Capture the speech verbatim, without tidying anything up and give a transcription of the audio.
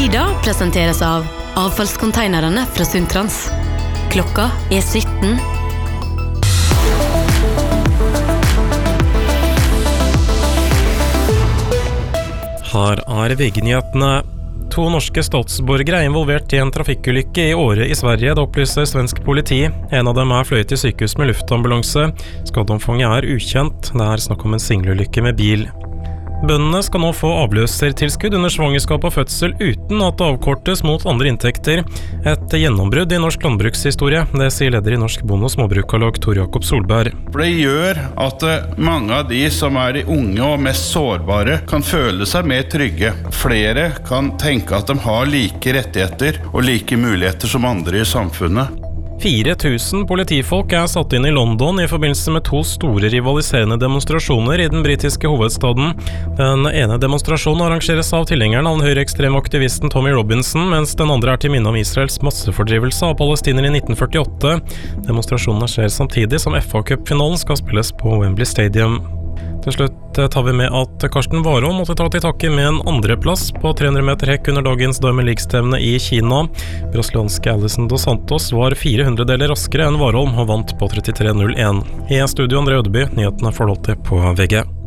Sida presenteres av avfallskonteinerne fra Sundtrans. Klokka er sytten. Her er V G-nyhetene. To norske statsborgere er involvert i en trafikkulykke i Åre i Sverige, det opplyser svensk politi. En av dem er fløyet til sykehus med luftambulanse. Skadeomfanget er ukjent. Det er snakk om en singlulykke med bil. Bøndene skal nå få avløsertilskudd under svangerskap og fødsel uten at det avkortes mot andre inntekter. Et gjennombrudd i norsk landbrukshistorie, det sier leder i Norsk Bonde- og Småbrukarlag Tor Jakob Solberg. For det gjør at mange av de som er de unge og mest sårbare kan føle seg mer trygge. Flere kan tenke at de har like rettigheter og like muligheter som andre i samfunnet. fire tusen politifolk er satt inn i London i forbindelse med to store rivaliserende demonstrasjoner i den britiske hovedstaden. Den ene demonstrasjonen arrangeres av tilhengeren av den høyreekstreme aktivisten Tommy Robinson, mens den andre er til minne om Israels massefordrivelse av palestinere i nitten førtiåtte. Demonstrasjonene skjer samtidig som F A-cup-finalen skal spilles på Wembley Stadium. Til slutt tar vi med at Karsten Warholm måtte ta til takke med en andreplass på tre hundre meter hekk under dagens Diamond League-stevne i Kina. Brasilianske Alison dos Santos var fire hundredeler raskere enn Warholm og vant på trettitre null én. I studio André Ødeby, nyhetene forholdt på V G.